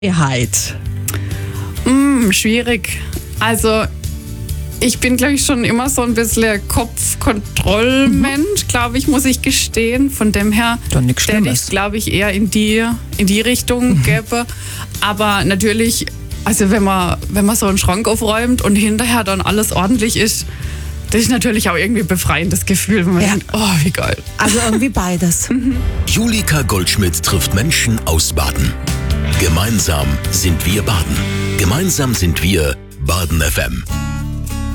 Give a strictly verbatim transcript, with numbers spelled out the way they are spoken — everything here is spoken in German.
Freiheit? Mm, schwierig. Also ich bin, glaube ich, schon immer so ein bisschen Kopfkontrollmensch, mhm. glaube ich, muss ich gestehen. Von dem her hätte ich, glaube ich, eher in die, in die Richtung mhm. gäbe. Aber natürlich, also wenn man, wenn man so einen Schrank aufräumt und hinterher dann alles ordentlich ist, das ist natürlich auch irgendwie ein befreiendes Gefühl, wenn man ja. denkt, oh, wie geil. Also irgendwie beides. Julika Goldschmidt trifft Menschen aus Baden. Gemeinsam sind wir Baden. Gemeinsam sind wir Baden F M.